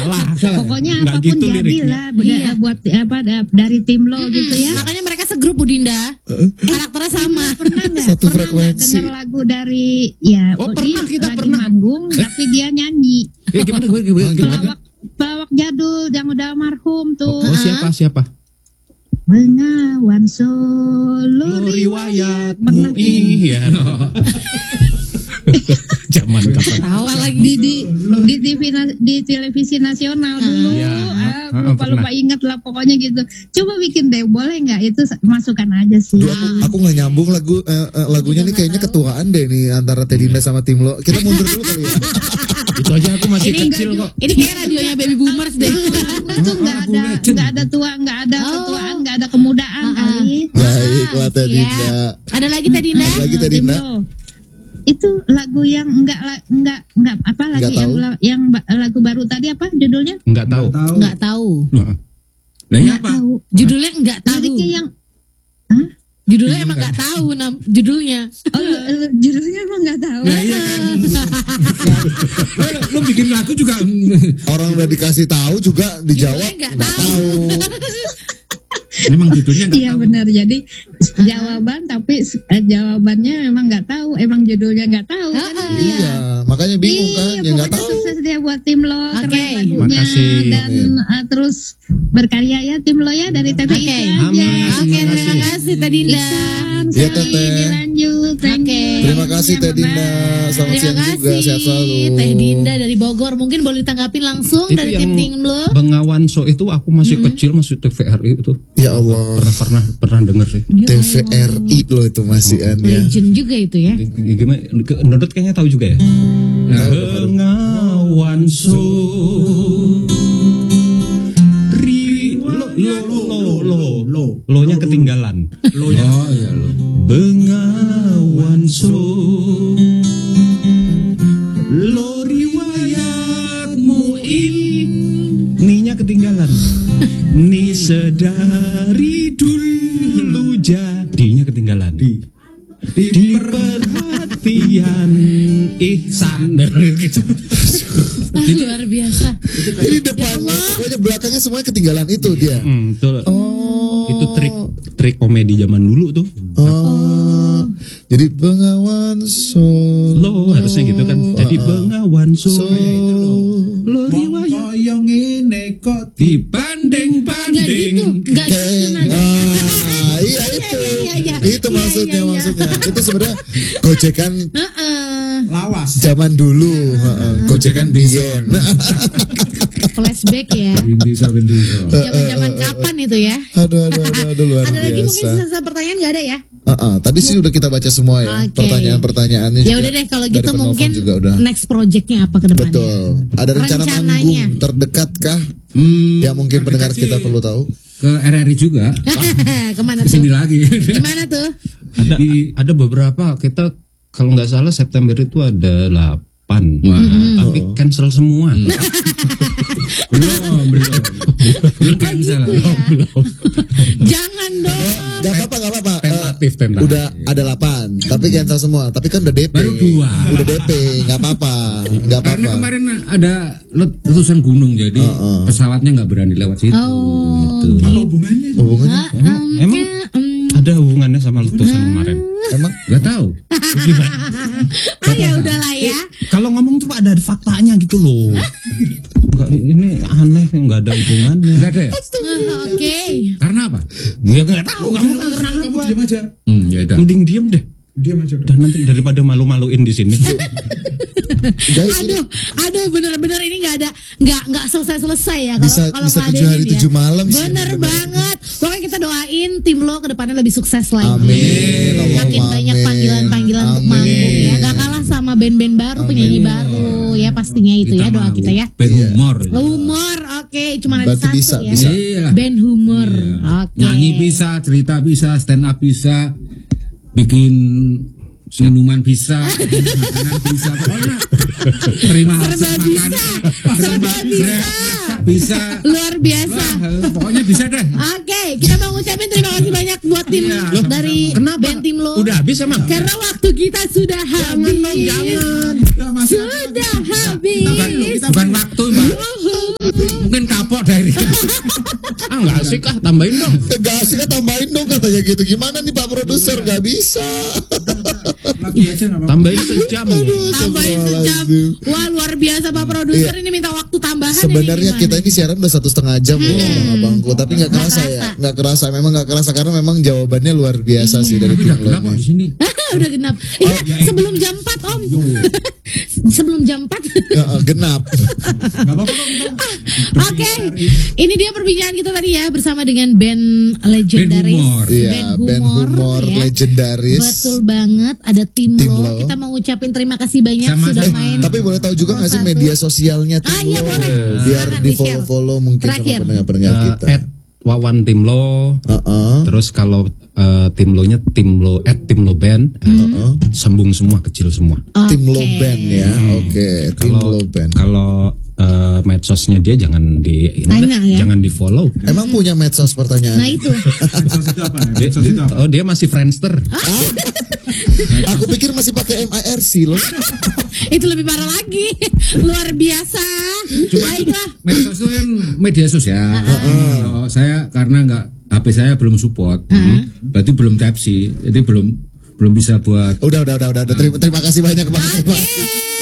Salah. Pokoknya Nggak apapun gitu jadilah liriknya. buat dari tim lo gitu ya. Makanya mereka segrup Bu Dinda. Karakternya sama. Pernah nggak? Satu Pernah nggak frekuensi. dengar lagu dari ya? Oh, pernah, dia kita lagi pernah. manggung tapi dia nyanyi. Gimana? Pelawak jadul yang udah almarhum tuh. Oh, siapa? Bengawan Solo Riwayatmu Pernah iya. Zaman kapan? Tawa lagi. di TV di televisi nasional dulu. Iya. Lupa ingat lah pokoknya gitu. Coba bikin deh, boleh nggak? Itu masukan aja sih. Duh, aku nggak nyambung lagunya nih kayaknya ketuaan deh nih antara Tedinda sama tim lo. Kita mundur dulu kali ya. Itu aja aku masih kecil kok. Ini kayak radionya Baby Boomers deh. Itu nggak ada tua, nggak ada ketuaan, nggak ada kemudaan kali. Baiklah Tedinda. Ada lagi tadi Dinda? Ada lagi Tedinda. Itu lagu yang enggak apa lagi Nggak yang lagu baru tadi apa judulnya? Enggak tahu. Nggak tahu. Nah, ini Nggak apa? tahu. Judulnya nggak tahu. Liriknya yang Judulnya emang nggak tahu judulnya. judulnya emang nggak tahu. Nah, iya kan. Lo bikin lagu juga Orang udah dikasih tahu juga dijawab Judulnya nggak nggak tahu. tahu. memang judulnya enggak Iya tahu. benar. Jadi jawaban tapi jawabannya memang nggak tahu. Emang judulnya nggak tahu. Kan? Iya, makanya bingung kan, ya nggak pokoknya tahu. sukses dia buat tim lo, Oke. keren lagunya Makasih. dan terus berkarya ya tim lo ya dari TVI Oke. aja. Amin. Oke, terima kasih Teh Dinda. Iya, Teteh. Dilanjut. Thank Oke. you. Terima kasih Tedinda. Selamat Terima siang juga, kasih sehat selalu. Teh Dinda dari Bogor. Mungkin boleh ditanggapin langsung Itu dari yang tim lo. Bengawan So itu aku masih kecil, masih TVRI itu. Ya Allah, Pernah denger sih. TVRI loh itu masih ya. Legend juga itu ya. Gimana? Nodot kayaknya tahu juga ya. Bengawan So lo nya ketinggalan. Oh iya lo. Bengawan So lo riwayatmu ini nya ketinggalan. Ni sedari dulu jadinya ketinggalan. Di perhatian ihsan gitu. Itu luar biasa. Ini depannya, pokoknya belakangnya semuanya ketinggalan itu dia. Betul. Oh. Itu trik komedi zaman dulu tuh. Oh. Jadi Bengawan Solo. Lo harusnya gitu kan. Jadi Bengawan So lo riwayat yang ini kok dibanding-banding. Enggak gitu nada. Iya itu. Iya. Itu maksudnya. Itu sebenarnya gojekan lawas. zaman dulu. Gojekan biyen. Flashback ya. Zaman-zaman kapan itu ya? Aduh luar Ada lagi mungkin biasa. sisa pertanyaan nggak ada ya? Tadi sih udah kita baca semua ya. Oke. Pertanyaan-pertanyaannya. Ya juga udah deh kalau dari gitu penelpon mungkin juga udah. next projectnya apa ke depannya? Betul. Ada rencana Rencananya. manggung terdekat kah? Ya mungkin pendengar kita perlu tahu. Ke RRI juga. Kemana Sini tuh? lagi. Gimana tuh? Ada beberapa kita kalau nggak salah September itu ada 8. Tapi cancel semua. Belum cancel. Jangan dong. Gak apa-apa. Tentatif. Udah ada 8, tapi cancel semua. Tapi kan udah DP. Baru 2. Udah DP, nggak apa-apa. Karena kemarin ada letusan gunung jadi pesawatnya nggak berani lewat situ. Oh. Gitu. Hubungannya Emang ada hubungannya sama letusan kemarin? emang Nggak tahu. Ya udahlah ya. Kalau ngomong tuh ada faktanya gitu loh. Enggak, ini aneh, nggak ada hubungannya. Nggak ada ya? Oke. Karena apa? Ya nggak tahu, kamu nggak pernah Kamu apa. diam aja. Ya udah. Mending diem deh. Diam aja. Dan nanti daripada malu-maluin di sini. guys ini Aduh, bener-bener ini nggak selesai ya bisa kalau bisa nggak ada 7 hari ini 7 malam sih. Bener banget. Pokoknya kita doain tim lo ke depannya lebih sukses lagi. Amin. Makin Allahumma banyak amin. panggilan-panggilan untuk Amin. manggung ya. Gak kalah sama band-band baru, penyanyi baru ya pastinya itu ya doa kita ya. Band humor. Humor, oke, cuma ada Berarti satu ya. bisa. Iya. Band humor, oke. Nyanyi bisa, cerita bisa, stand up bisa, bikin minuman bisa, bikin makanan bisa, pokoknya terima Serba rasa bisa, makan, serba bisa. bisa, Luar biasa. wah, pokoknya bisa deh. Oke, kita mau ngucapin terima kasih banyak buat tim Iya. dari band tim lo. Udah habis emang? Karena waktu kita sudah habis. Jangan. Sudah habis. Bukan waktu, Mbak. asik ah, tambahin dong. Gak asik kan tambahin dong katanya gitu. Gimana nih Pak Produser? Gak bisa. Lagi aja nggak apa-apa. Tambahin sejam. Tambahin sejam. Wah luar biasa Pak Produser ini minta waktu tambahan. Sebenarnya ini kita ini siaran udah 1,5 jam loh abangku, tapi nggak kerasa ya, nggak kerasa, memang nggak kerasa karena memang jawabannya luar biasa sih dari Tapi tim udah lo gelap kok ini. di sini. Udah genap. Iya, sebelum jam 4 Om. Sebelum jam 4. Genap. Nggak apa-apa kok. Oke. Ini dia perbincangan kita tadi ya bersama dengan band legendaris. humor. Iya, band humor ya. legendaris. Betul banget, ada tim Tim lo. Lo. Kita mau ngucapin terima kasih banyak Sama sudah sama. main. Tapi boleh tahu juga nggak sih Satu. media sosialnya tim Ah, iya, lo, boleh. biar Silakan, di follow mungkin Terakhir. sama pendengar-pendengar kita. Wawan Timlo. Heeh. Terus kalau tim lo-nya tim lo band, sambung semua, kecil semua. Tim lo Oke. band ya, oke, tim Kalau lo band. kalau medsosnya dia jangan Tanya ya. jangan di follow. Emang punya medsos pertanyaan? Nah itu. Medsos itu apa? Medsos itu apa? Oh, dia masih Friendster. Aku pikir masih pakai MIRC loh. Itu lebih parah lagi. Luar biasa. Baiklah. Medsos itu kan media sosial. Kalau saya karena nggak HP saya belum support, berarti belum Type-C, jadi belum bisa buat. Udah. Terima kasih banyak Bang.